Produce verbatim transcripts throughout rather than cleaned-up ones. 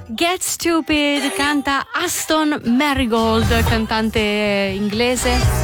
Get Stupid, canta Aston Marigold, cantante inglese,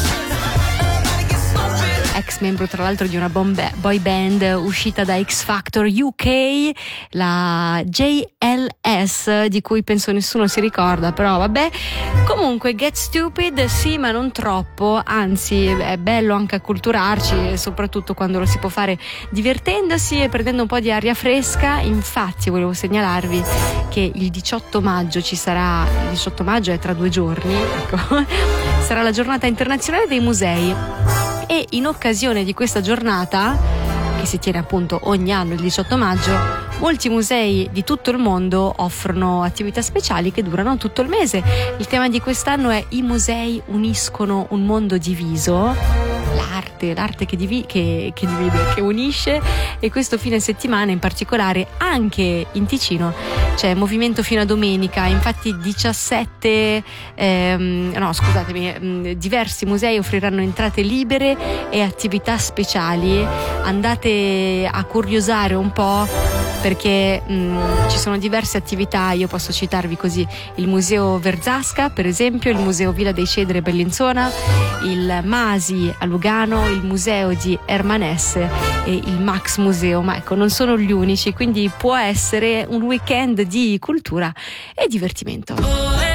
ex membro tra l'altro di una boy band uscita da X Factor U K, la J L S, di cui penso nessuno si ricorda, però vabbè. Comunque Get Stupid sì, ma non troppo, anzi è bello anche acculturarci, soprattutto quando lo si può fare divertendosi e prendendo un po' di aria fresca. Infatti volevo segnalarvi che il diciotto maggio ci sarà, il diciotto maggio è tra due giorni, ecco, sarà la giornata internazionale dei musei. E in occasione di questa giornata, che si tiene appunto ogni anno il diciotto maggio, molti musei di tutto il mondo offrono attività speciali che durano tutto il mese. Il tema di quest'anno è: i musei uniscono un mondo diviso. L'arte, l'arte che, divi- che, che divide, che unisce. E questo fine settimana in particolare anche in Ticino c'è movimento fino a domenica. Infatti diciassette ehm, no scusatemi diversi musei offriranno entrate libere e attività speciali. Andate a curiosare un po', perché mh, ci sono diverse attività. Io posso citarvi così: il museo Verzasca, per esempio, il museo Villa dei Cedri a Bellinzona, il Masi a Lugano, il museo di Hermanesse e il Max Museo. Ma ecco, non sono gli unici, quindi può essere un weekend di cultura e divertimento.